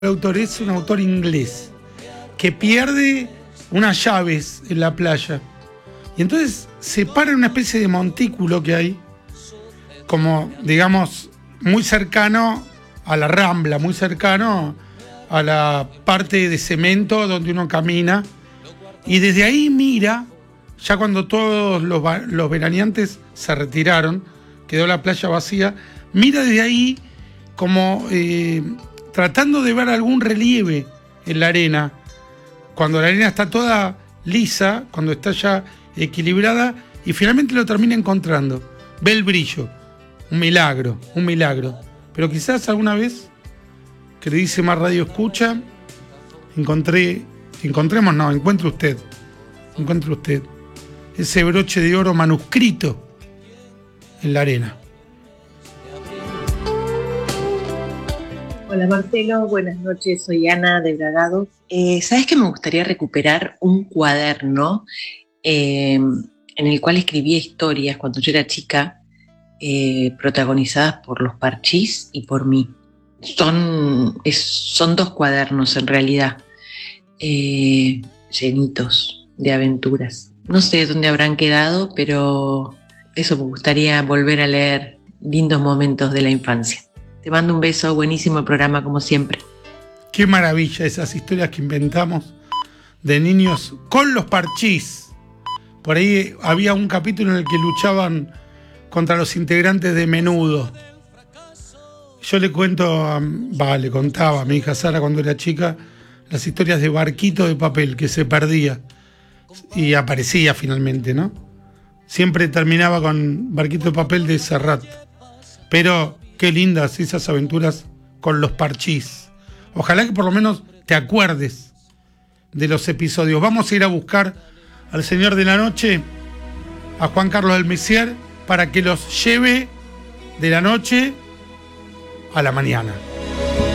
El autor es un autor inglés que pierde unas llaves en la playa y entonces se para en una especie de montículo que hay, como digamos muy cercano a la Rambla, muy cercano a la parte de cemento donde uno camina, y desde ahí mira, ya cuando todos los veraneantes se retiraron, quedó la playa vacía, mira desde ahí como tratando de ver algún relieve en la arena, cuando la arena está toda lisa, cuando está ya equilibrada, y finalmente lo termina encontrando. Ve el brillo, un milagro. Pero quizás alguna vez, que le dice más Radio Escucha, encuentre usted ese broche de oro manuscrito en la arena. Hola Marcelo, buenas noches, soy Ana de Bragado. ¿Sabes que me gustaría recuperar un cuaderno en el cual escribía historias cuando yo era chica, protagonizadas por los Parchís y por mí? Son dos cuadernos en realidad, llenitos de aventuras. No sé dónde habrán quedado, pero eso, me gustaría volver a leer lindos momentos de la infancia. Te mando un beso, buenísimo el programa como siempre. Qué maravilla esas historias que inventamos de niños con los Parchís. Por ahí había un capítulo en el que luchaban contra los integrantes de Menudo. Yo le contaba a mi hija Sara cuando era chica las historias de Barquito de Papel que se perdía y aparecía finalmente, ¿no? Siempre terminaba con Barquito de Papel de Serrat. Pero qué lindas esas aventuras con los Parchís. Ojalá que por lo menos te acuerdes de los episodios. Vamos a ir a buscar al Señor de la Noche, a Juan Carlos del Messier, para que los lleve de la noche a la mañana.